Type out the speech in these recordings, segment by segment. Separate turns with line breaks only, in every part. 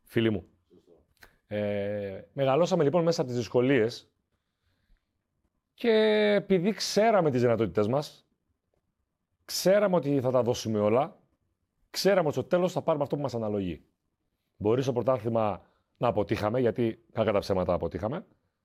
φίλοι μου. Μεγαλώσαμε λοιπόν μέσα από τις δυσκολίες και επειδή ξέραμε τις δυνατότητές μας, ξέραμε ότι θα τα δώσουμε όλα, ξέραμε ότι στο τέλος θα πάρουμε αυτό που μας αναλογεί. Μπορεί στο πρωτάθλημα να αποτύχαμε, γιατί κακά τα ψέματα αποτύχαμε.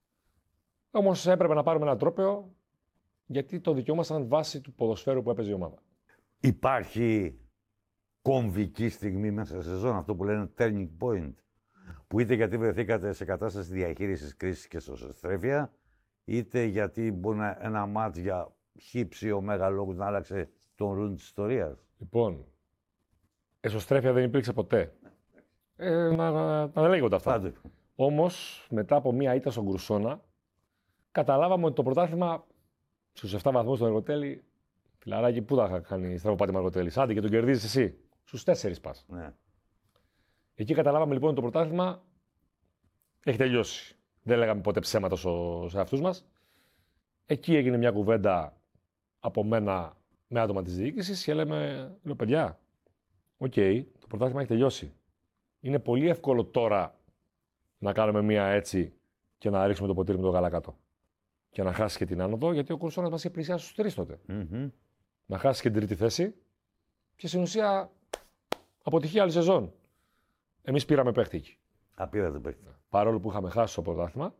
Όμως έπρεπε να πάρουμε ένα τρόπαιο, γιατί το δικαιούμασταν βάσει του ποδοσφαίρου που έπαιζε η ομάδα.
Υπάρχει κομβική στιγμή μέσα σε σεζόν, αυτό που λένε turning point, που είτε γιατί βρεθήκατε σε κατάσταση διαχείρισης κρίσης και σωστρέφεια, είτε γιατί μπορεί ένα μάτς για χύψη ο λόγος να άλλαξε τον ρούν της ιστορίας.
Λοιπόν, εσωστρέφεια δεν υπήρξε ποτέ. Να λέγονται αυτά. Όμως, μετά από μία ήττα στον Κρουσόνα, καταλάβαμε ότι το πρωτάθλημα στους 7 βαθμούς στον Εργοτέλη, φιλαράκι, πού θα κάνει στραβοπάτημα Εργοτέλη. Άντε και τον κερδίζεις εσύ. Στους 4 πας.
Ναι.
Εκεί καταλάβαμε λοιπόν ότι το πρωτάθλημα έχει τελειώσει. Δεν λέγαμε ποτέ ψέματα σε αυτούς μας. Εκεί έγινε μια κουβέντα από μένα με άτομα της διοίκησης και λέω παιδιά, οκ, το πρωτάθλημα έχει τελειώσει. Είναι πολύ εύκολο τώρα να κάνουμε μία έτσι και να ρίξουμε το ποτήρι με το γάλα κάτω. Και να χάσει και την άνοδο, γιατί ο Κρουσόνας μας είχε πλησιάσει στους 3 τότε. Να χάσει και την τρίτη θέση και στην ουσία αποτυχία άλλη σεζόν. Εμείς πήραμε παίχτη εκεί.
Πήρατε παίχτη.
Παρόλο που είχαμε χάσει το πρωτάθλημα,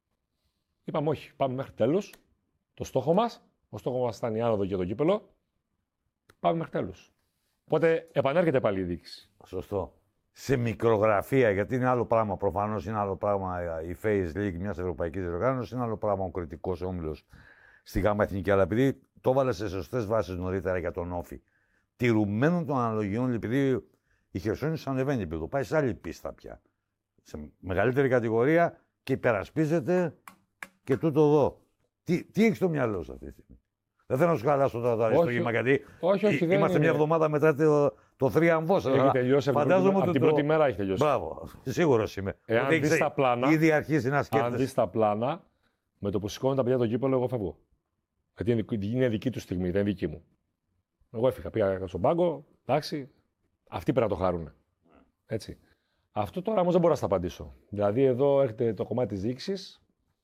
είπαμε όχι, πάμε μέχρι τέλους. Το στόχο μας, ο στόχος μας ήταν η άνοδο και το κύπελο. Πάμε μέχρι τέλους. Οπότε επανέρχεται πάλι η διοίκηση.
Σωστό. Σε μικρογραφία, γιατί είναι άλλο πράγμα. Προφανώς είναι άλλο πράγμα η Face League μιας ευρωπαϊκής διοργάνωσης, είναι άλλο πράγμα ο κριτικός όμιλος στη ΓΑΜΑ Εθνική. Αλλά επειδή το έβαλε σε σωστές βάσεις νωρίτερα για τον Όφη, τηρουμένων των αναλογιών, επειδή η Χερσόνησος ανεβαίνει επίπεδο, πάει σε άλλη πίστα πια. Σε μεγαλύτερη κατηγορία και υπερασπίζεται και τούτο εδώ. Τι έχει στο μυαλό σου αυτή τη στιγμή? Δεν θέλω να σου χαλάσω τώρα το αριστούργημα, γιατί είμαστε μια εβδομάδα μετά το θρίαμβό.
Έχει τελειώσει από την πρώτη μέρα. Έχει τελειώσει.
Μπράβο, σίγουρος είμαι.
Εάν δεις τα πλάνα,
ήδη αρχίζει να σκέφτεσαι.
Αν δεις τα πλάνα, με το που σηκώνουν τα παιδιά το κύπελο, εγώ φεύγω. Γιατί είναι δική του στιγμή, δεν είναι δική μου. Εγώ έφυγα, πήγα στον πάγκο, εντάξει, αυτοί πρέπει να το χαρούν. Έτσι. Αυτό τώρα όμως δεν μπορώ να στα απαντήσω. Δηλαδή εδώ έρχεται το κομμάτι της διοίκησης,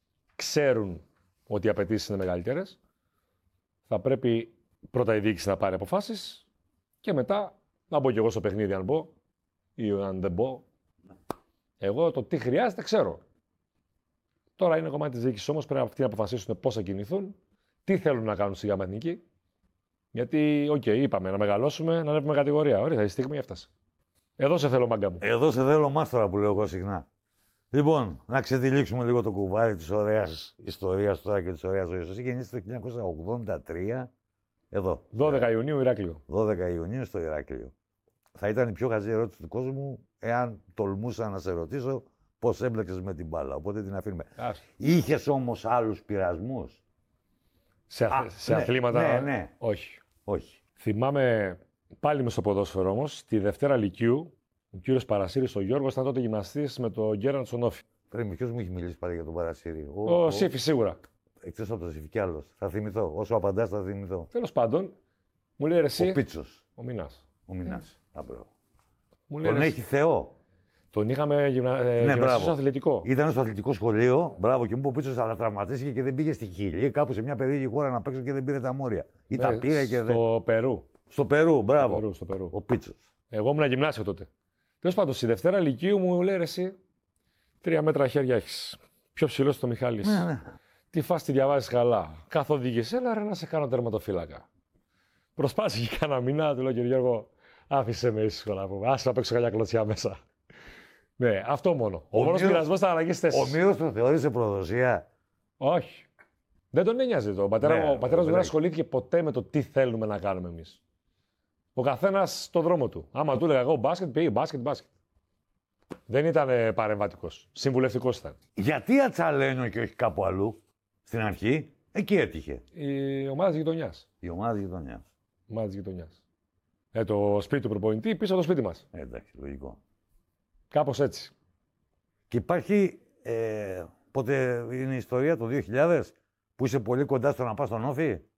ξέρουν ότι οι απαιτήσεις είναι μεγαλύτερες. Θα πρέπει πρώτα η διοίκηση να πάρει αποφάσεις και μετά να μπω κι εγώ στο παιχνίδι, αν μπω ή αν δεν μπω. Εγώ το τι χρειάζεται ξέρω. Τώρα είναι κομμάτι της διοίκησης όμως, πρέπει αυτοί να αποφασίσουν πώς θα κινηθούν, τι θέλουν να κάνουν στη ΓΑΜΑ Εθνική. Γιατί, είπαμε να μεγαλώσουμε, να ανέβουμε κατηγορία. Ωραία, η στιγμή έφτασε. Εδώ σε θέλω, μάγκα μου.
Εδώ σε θέλω, μάστορα που λέω εγώ συχνά. Λοιπόν, να ξετυλίξουμε λίγο το κουβάρι της ωραίας ιστορίας τώρα και της ωραίας ζωής. Εσύ γεννήστε το 1983, εδώ.
12 Ιουνίου, Ηράκλειο.
12 Ιουνίου στο Ηράκλειο. Θα ήταν η πιο χαζή ερώτηση του κόσμου, εάν τολμούσα να σε ρωτήσω πώς έμπλεξες με την μπάλα. Οπότε την αφήνουμε. Είχες όμως άλλους πειρασμούς?
Σε αθλήματα,
ναι.
Όχι. Θυμάμαι πάλι με στο ποδόσφαιρο όμως, τη Δευτέρα Λυκείου, ο κύριος Παρασύρης ο Γιώργος ήταν τότε γυμναστής με τον Γκέραντ στον Όφη.
Πρέπει, ποιος μου έχει μιλήσει πάλι για τον Παρασύρη?
Ο Σύφη σίγουρα.
Εκτός από το Σύφη κι άλλος. Θα θυμηθώ. Όσο απαντάς θα θυμηθώ.
Τέλος πάντων, μου λέει εσύ.
Ο Πίτσος.
Ο Μινάς.
Τον έχει Θεό.
Τον είχαμε γυμναστή στο αθλητικό.
Ήταν στο αθλητικό σχολείο. Μπράβο, και μου είπε ο Πίτσος, αλλά τραυματίστηκε και δεν πήγε στη Χιλή. Κάπου σε μια περίεργη χώρα να παίξει και δεν πήρε τα μόρια. Ή τα πήρε και δεν.
Στο Περού.
Στο Περού, μπράβο.
Στο Περού.
Ο Πίτσος.
Εγώ ήμουν γυμνάσιο τότε. Τέλος πάντων, στη Δευτέρα Λυκείου μου λέει εσύ 3 μέτρα χέρια έχεις. Πιο ψηλός το Μιχάλης.
Ναι.
Τι φας, τη διαβάζεις καλά. Καθοδήγησε, έλα ρε να σε κάνω τερματοφύλακα. Προσπάθησε και κάνα μήνα, του λέω κύριε Γιώργο, άφησε με ήσυχο να πούμε. Άσε να παίξω καλιά κλωτσιά μέσα. Ναι, αυτό μόνο. Ο μόνος πειρασμός ήταν αλλαγές θέσης.
Ο Μύρος το θεώρησε προδοσία?
Όχι. Δεν τον ένοιαζε το. Ο πατέρας μου δεν ασχολήθηκε ποτέ με το τι θέλουμε να κάνουμε εμείς. Ο καθένας στον δρόμο του. Άμα του έλεγα εγώ μπάσκετ, πήγε μπάσκετ. Δεν ήταν παρεμβατικός. Συμβουλευτικός ήταν.
Γιατί Ατσαλένιο και όχι κάπου αλλού στην αρχή? Εκεί έτυχε.
Η ομάδα της γειτονιάς.
Η ομάδα της
γειτονιάς. Το σπίτι του προπονητή πίσω από το σπίτι μας.
Εντάξει, λογικό.
Κάπως έτσι.
Και υπάρχει, πότε είναι η ιστορία, το 2000, που είσαι πολύ κοντά στο να πας στον Όφη?